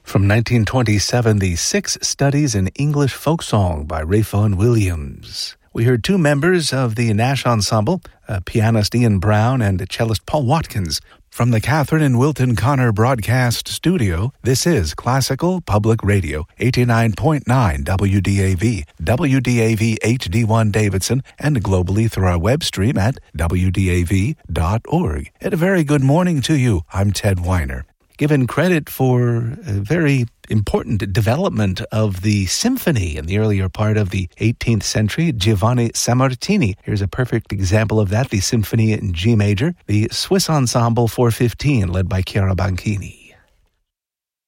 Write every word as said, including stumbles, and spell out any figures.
From nineteen twenty-seven, the Six Studies in English Folk Song by Rayfon Williams. We heard two members of the Nash Ensemble, uh, pianist Ian Brown and cellist Paul Watkins. From the Catherine and Wilton Connor Broadcast Studio, this is Classical Public Radio, eighty-nine point nine W D A V, W D A V H D one Davidson, and globally through our web stream at W D A V dot org. And a very good morning to you. I'm Ted Weiner. Given credit for a very important development of the symphony in the earlier part of the eighteenth century, Giovanni Sammartini. Here's a perfect example of that, the Symphony in G major, the Swiss Ensemble four fifteen, led by Chiara Banchini.